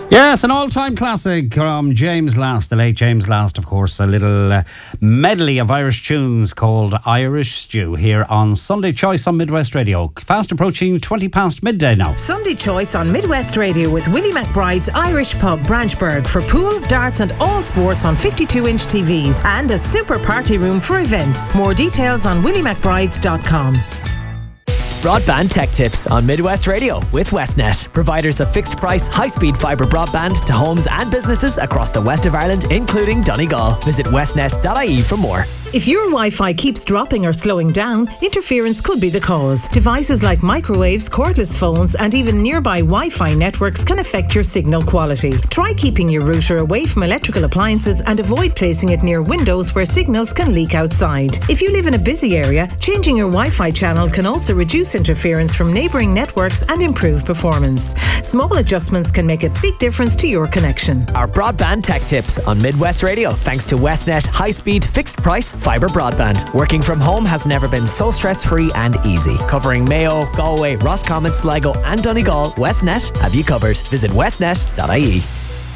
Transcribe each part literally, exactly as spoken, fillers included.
Yes, an all-time classic from James Last, the late James Last, of course. A little uh, medley of Irish tunes called Irish Stew here on Sunday Choice on Midwest Radio. Fast approaching twenty past midday now. Sunday Choice on Midwest Radio with Willie McBride's Irish Pub, Branchburg, for pool, darts and all sports on fifty-two inch T Vs and a super party room for events. More details on willie mcbrides dot com. Broadband Tech Tips on Midwest Radio with Westnet, providers of fixed price, high speed fibre broadband to homes and businesses across the west of Ireland, including Donegal. Visit westnet dot I E for more. If your Wi-Fi keeps dropping or slowing down, interference could be the cause. Devices like microwaves, cordless phones, and even nearby Wi-Fi networks can affect your signal quality. Try keeping your router away from electrical appliances and avoid placing it near windows where signals can leak outside. If you live in a busy area, changing your Wi-Fi channel can also reduce interference from neighbouring networks and improve performance. Small adjustments can make a big difference to your connection. Our Broadband Tech Tips on Midwest Radio, thanks to Westnet high-speed, fixed-price fibre broadband. Working from home has never been so stress-free and easy. Covering Mayo, Galway, Roscommon, Sligo and Donegal, Westnet have you covered. Visit westnet dot I E.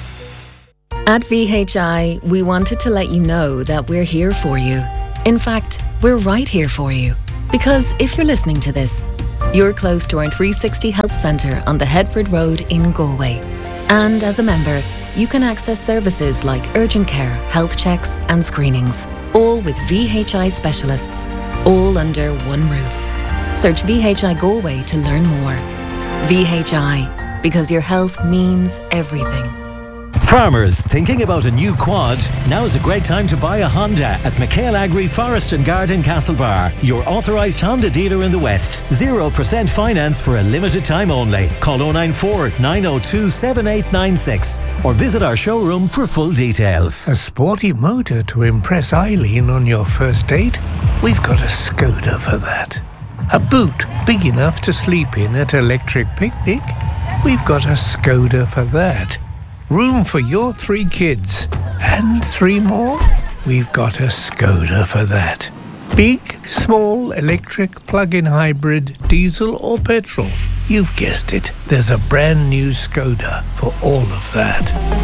At V H I, we wanted to let you know that we're here for you. In fact, we're right here for you. Because if you're listening to this, you're close to our three sixty Health Centre on the Headford Road in Galway. And as a member, you can access services like urgent care, health checks and screenings, all with V H I specialists, all under one roof. Search V H I Galway to learn more. V H I, because your health means everything. Farmers thinking about a new quad? Now is a great time to buy a Honda at McHale Agri Forest and Garden Castlebar, your authorised Honda dealer in the West. zero percent finance for a limited time only. Call oh nine four, nine oh two, seven eight nine six or visit our showroom for full details. A sporty motor to impress Eileen on your first date? We've got a Skoda for that. A boot big enough to sleep in at Electric Picnic? We've got a Skoda for that. Room for your three kids and three more? We've got a Skoda for that. Big, small, electric, plug-in hybrid, diesel or petrol. You've guessed it. There's a brand new Skoda for all of that.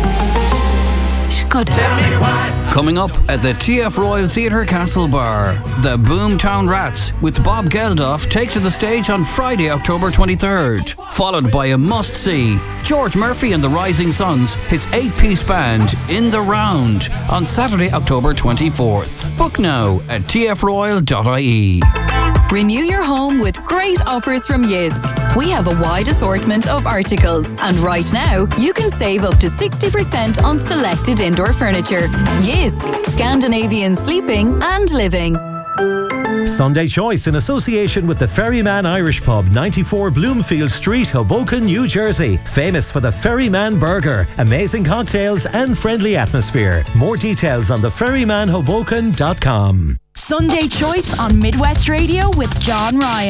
Coming up at the T F Royal Theatre Castlebar, the Boomtown Rats with Bob Geldof take to the stage on Friday, October twenty-third, followed by a must-see, George Murphy and the Rising Suns, his eight-piece band, In the Round, on Saturday, October twenty-fourth. Book now at t f royal dot I E. Renew your home with great offers from Jysk. We have a wide assortment of articles, and right now you can save up to sixty percent on selected indoor furniture. Jysk, Scandinavian sleeping and living. Sunday Choice in association with the Ferryman Irish Pub, ninety-four Bloomfield Street, Hoboken, New Jersey. Famous for the Ferryman Burger, amazing cocktails and friendly atmosphere. More details on the ferryman hoboken dot com. Sunday Choice on Midwest Radio with John Ryan.